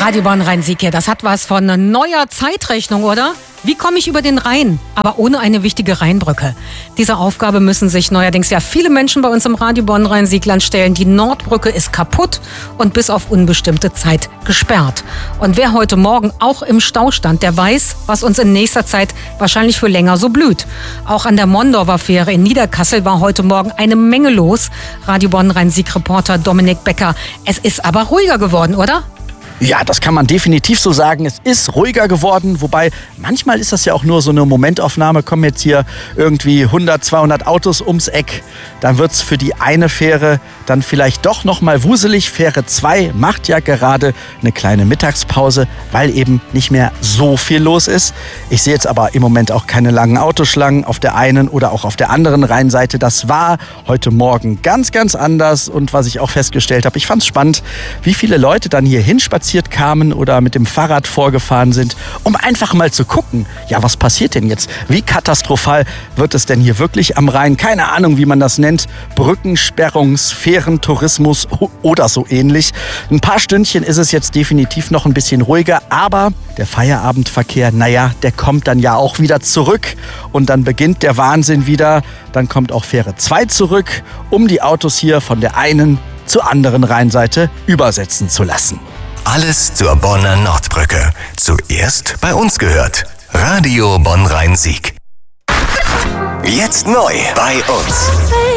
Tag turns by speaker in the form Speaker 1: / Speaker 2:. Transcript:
Speaker 1: Radio Bonn-Rhein-Sieg hier, das hat was von einer neuer Zeitrechnung, oder? Wie komme ich über den Rhein, aber ohne eine wichtige Rheinbrücke? Diese Aufgabe müssen sich neuerdings ja viele Menschen bei uns im Radio Bonn-Rhein-Siegland stellen. Die Nordbrücke ist kaputt und bis auf unbestimmte Zeit gesperrt. Und wer heute Morgen auch im Stau stand, der weiß, was uns in nächster Zeit wahrscheinlich für länger so blüht. Auch an der Mondorfer Fähre in Niederkassel war heute Morgen eine Menge los. Radio Bonn-Rhein-Sieg-Reporter Dominik Becker. Es ist aber ruhiger geworden, oder?
Speaker 2: Ja, das kann man definitiv so sagen. Es ist ruhiger geworden, wobei manchmal ist das ja auch nur so eine Momentaufnahme. Kommen jetzt hier irgendwie 100, 200 Autos ums Eck. Dann wird's für die eine Fähre dann vielleicht doch noch mal wuselig. Fähre 2 macht ja gerade eine kleine Mittagspause, weil eben nicht mehr so viel los ist. Ich sehe jetzt aber im Moment auch keine langen Autoschlangen auf der einen oder auch auf der anderen Rheinseite. Das war heute Morgen ganz, ganz anders. Und was ich auch festgestellt habe, ich fand es spannend, wie viele Leute dann hier hinspaziert kamen oder mit dem Fahrrad vorgefahren sind, um einfach mal zu gucken, ja, was passiert denn jetzt? Wie katastrophal wird es denn hier wirklich am Rhein? Keine Ahnung, wie man das nennt. Brückensperrungs-, Fährentourismus oder so ähnlich. Ein paar Stündchen ist es jetzt definitiv noch ein bisschen ruhiger, aber der Feierabendverkehr, naja, der kommt dann ja auch wieder zurück und dann beginnt der Wahnsinn wieder. Dann kommt auch Fähre 2 zurück, um die Autos hier von der einen zur anderen Rheinseite übersetzen zu lassen.
Speaker 3: Alles zur Bonner Nordbrücke. Zuerst bei uns gehört. Radio Bonn-Rhein-Sieg. Jetzt neu bei uns.